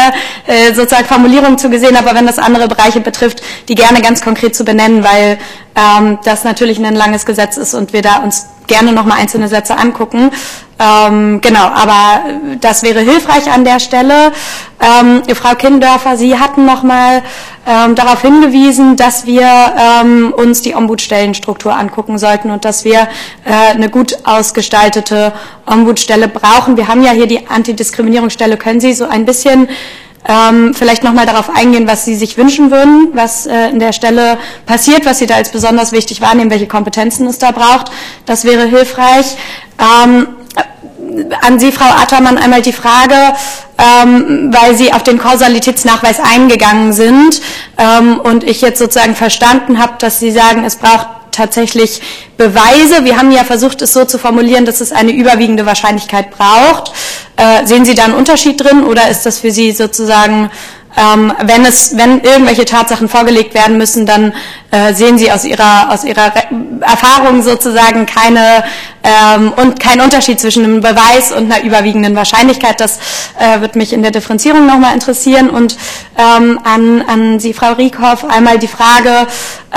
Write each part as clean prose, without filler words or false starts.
sozusagen Formulierungen zugesehen, aber wenn das andere Bereiche betrifft, die gerne ganz konkret zu benennen, weil das natürlich ein langes Gesetz ist und wir da uns gerne nochmal einzelne Sätze angucken. Genau, aber das wäre hilfreich an der Stelle. Frau Kindorfer, Sie hatten nochmal darauf hingewiesen, dass wir uns die Ombudsstellenstruktur angucken sollten und dass wir eine gut ausgestaltete Ombudsstelle brauchen. Wir haben ja hier die Antidiskriminierungsstelle. Können Sie so ein bisschen vielleicht nochmal darauf eingehen, was Sie sich wünschen würden, was in der Stelle passiert, was Sie da als besonders wichtig wahrnehmen, welche Kompetenzen es da braucht? Das wäre hilfreich. An Sie, Frau Attermann, einmal die Frage, weil Sie auf den Kausalitätsnachweis eingegangen sind und ich jetzt sozusagen verstanden habe, dass Sie sagen, es braucht tatsächlich Beweise. Wir haben ja versucht, es so zu formulieren, dass es eine überwiegende Wahrscheinlichkeit braucht. Sehen Sie da einen Unterschied drin oder ist das für Sie sozusagen, wenn irgendwelche Tatsachen vorgelegt werden müssen, dann sehen Sie aus Ihrer Erfahrung sozusagen keinen Unterschied zwischen einem Beweis und einer überwiegenden Wahrscheinlichkeit? Das wird mich in der Differenzierung nochmal interessieren. Und an Sie, Frau Riekhoff, einmal die Frage,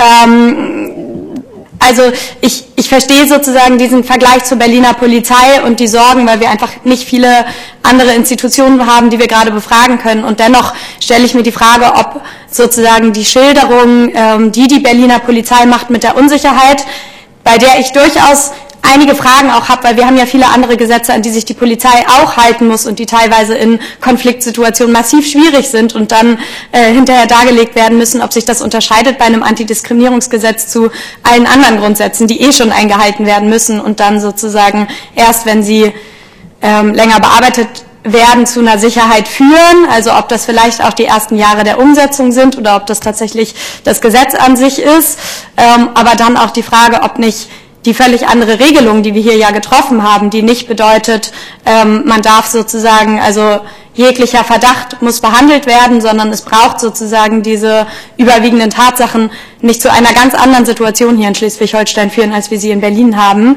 also ich verstehe sozusagen diesen Vergleich zur Berliner Polizei und die Sorgen, weil wir einfach nicht viele andere Institutionen haben, die wir gerade befragen können. Und dennoch stelle ich mir die Frage, ob sozusagen die Schilderung, die Berliner Polizei macht mit der Unsicherheit, bei der ich durchaus einige Fragen auch habe, weil wir haben ja viele andere Gesetze, an die sich die Polizei auch halten muss und die teilweise in Konfliktsituationen massiv schwierig sind und dann hinterher dargelegt werden müssen, ob sich das unterscheidet bei einem Antidiskriminierungsgesetz zu allen anderen Grundsätzen, die schon eingehalten werden müssen und dann sozusagen erst, wenn sie länger bearbeitet werden, zu einer Sicherheit führen, also ob das vielleicht auch die ersten Jahre der Umsetzung sind oder ob das tatsächlich das Gesetz an sich ist, aber dann auch die Frage, ob nicht die völlig andere Regelung, die wir hier ja getroffen haben, die nicht bedeutet, man darf sozusagen, also jeglicher Verdacht muss behandelt werden, sondern es braucht sozusagen diese überwiegenden Tatsachen nicht zu einer ganz anderen Situation hier in Schleswig-Holstein führen, als wir sie in Berlin haben.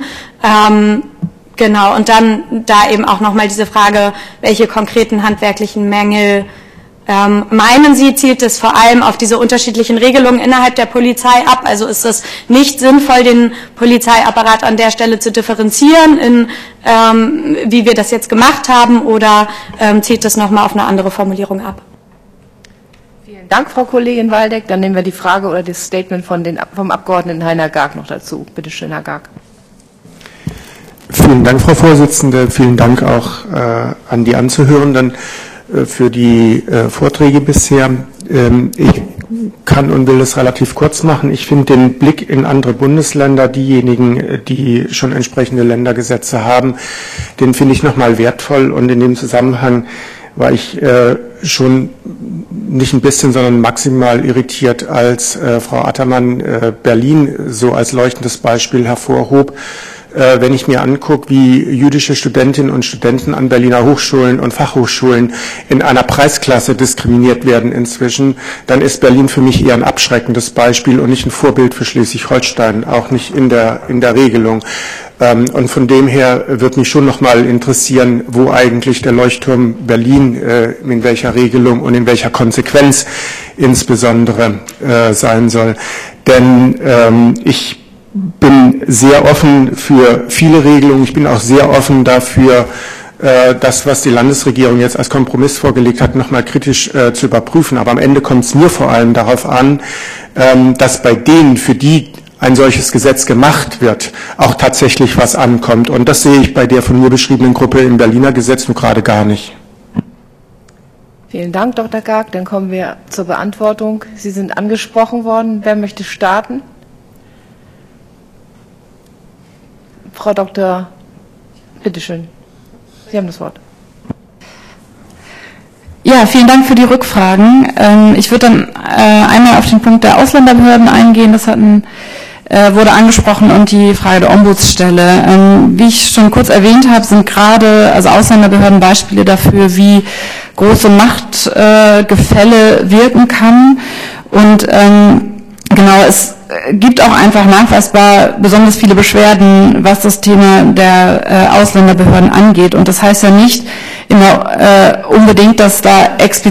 Genau, und dann da eben auch nochmal diese Frage, welche konkreten handwerklichen Mängel meinen Sie, zielt es vor allem auf diese unterschiedlichen Regelungen innerhalb der Polizei ab? Also ist es nicht sinnvoll, den Polizeiapparat an der Stelle zu differenzieren, wie wir das jetzt gemacht haben, oder zielt es nochmal auf eine andere Formulierung ab? Vielen Dank, Frau Kollegin Waldeck. Dann nehmen wir die Frage oder das Statement vom Abgeordneten Heiner Garg noch dazu. Bitte schön, Herr Garg. Vielen Dank, Frau Vorsitzende. Vielen Dank auch an die Anzuhörenden für die Vorträge bisher. Ich kann und will es relativ kurz machen. Ich finde den Blick in andere Bundesländer, diejenigen, die schon entsprechende Ländergesetze haben, den finde ich nochmal wertvoll. Und in dem Zusammenhang war ich schon nicht ein bisschen, sondern maximal irritiert, als Frau Attermann Berlin so als leuchtendes Beispiel hervorhob. Wenn ich mir angucke, wie jüdische Studentinnen und Studenten an Berliner Hochschulen und Fachhochschulen in einer Preisklasse diskriminiert werden inzwischen, dann ist Berlin für mich eher ein abschreckendes Beispiel und nicht ein Vorbild für Schleswig-Holstein, auch nicht in der Regelung. Und von dem her wird mich schon nochmal interessieren, wo eigentlich der Leuchtturm Berlin, in welcher Regelung und in welcher Konsequenz insbesondere sein soll. Denn ich bin sehr offen für viele Regelungen. Ich bin auch sehr offen dafür, das, was die Landesregierung jetzt als Kompromiss vorgelegt hat, nochmal kritisch zu überprüfen. Aber am Ende kommt es mir vor allem darauf an, dass bei denen, für die ein solches Gesetz gemacht wird, auch tatsächlich was ankommt. Und das sehe ich bei der von mir beschriebenen Gruppe im Berliner Gesetz nur gerade gar nicht. Vielen Dank, Dr. Garg. Dann kommen wir zur Beantwortung. Sie sind angesprochen worden. Wer möchte starten? Frau Dr. Bitteschön, Sie haben das Wort. Ja, vielen Dank für die Rückfragen. Ich würde dann einmal auf den Punkt der Ausländerbehörden eingehen. Das wurde angesprochen, und die Frage der Ombudsstelle. Wie ich schon kurz erwähnt habe, sind gerade Ausländerbehörden Beispiele dafür, wie große Machtgefälle wirken kann. Und genau, es gibt auch einfach nachweisbar besonders viele Beschwerden, was das Thema der Ausländerbehörden angeht. Und das heißt ja nicht immer unbedingt, dass da explizit